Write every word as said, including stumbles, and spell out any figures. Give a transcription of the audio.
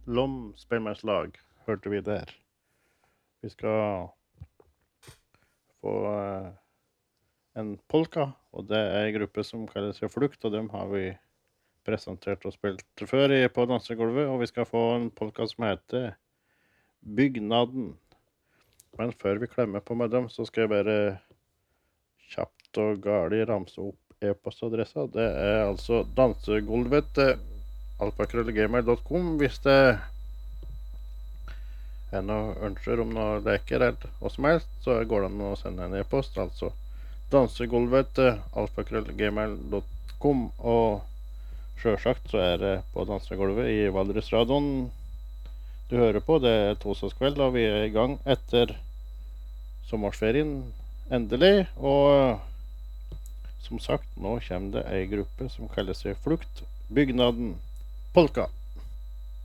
Lom spellemannslag hørte vi der. Vi skal få uh, en polka, og det er en gruppe som kaller seg Flukt, og dem har vi presentert og spilt før i, på dansegulvet, og vi skal få en polka som heter Bygnaden. Men før vi klemmer på med dem, så skal jeg bare kjapt og gali ramse opp e-postadressa. Det er altså dansegulvet alfakrøll gmail punktum com hvis det er noe ønsker om noe leker eller hva som helst, så går det an å sende en e-post, altså dansegulvet alfakrøll gmail punktum com, og selvsagt så er det på dansegulvet i Valdresradioen du hører på. Det er torsdagskveld, og vi er i gang etter sommersferien endelig, og som sagt, nå kommer det en gruppe som kaller seg Flukt, Bygnaden, polka.